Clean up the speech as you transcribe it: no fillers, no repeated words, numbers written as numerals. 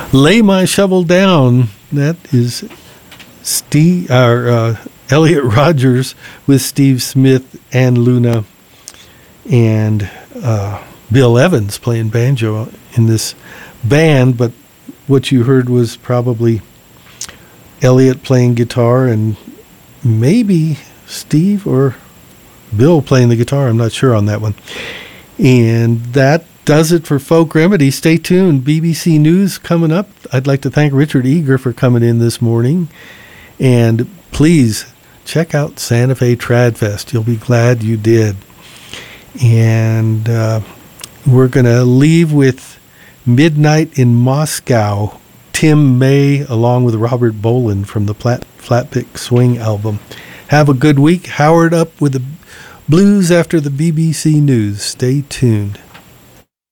Lay My Shovel Down. That is Elliot Rogers with Steve Smith and Luna, and Bill Evans playing banjo in this band. But what you heard was probably Elliot playing guitar and maybe Steve or Bill playing the guitar. I'm not sure on that one. And that does it for Folk Remedy. Stay tuned. BBC News coming up. I'd like to thank Richard Eager for coming in this morning. And please check out Santa Fe Trad Fest. You'll be glad you did. And we're going to leave with Midnight in Moscow, Tim May, along with Robert Boland from the Flatpick Swing album. Have a good week. Howard up with the blues after the BBC News. Stay tuned.